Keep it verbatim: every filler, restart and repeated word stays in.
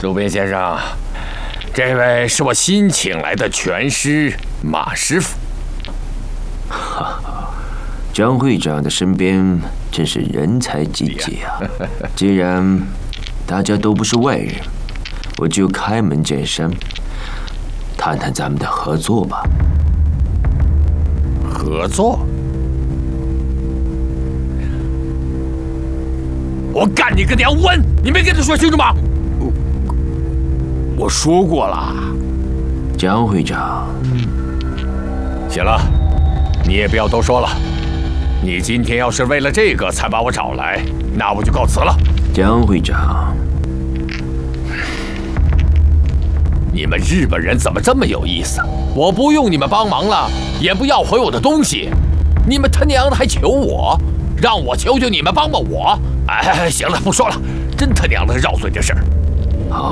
渡边先生，这位是我新请来的拳师马师傅。 哈哈，张会长的身边真是人才济济啊！既然大家都不是外人，我就开门见山，谈谈咱们的合作吧。 合作？我干你个娘剜！你没跟他说清楚吗？ 我我说过了， 江会长。 行了，你也不要多说了。你今天要是为了这个才把我找来，那我就告辞了。 江会长， 你们日本人怎么这么有意思？我不用你们帮忙了，也不要回我的东西，你们他娘的还求我，让我求求你们帮帮我。哎，行了，不说了，真他娘的绕嘴的事儿。 好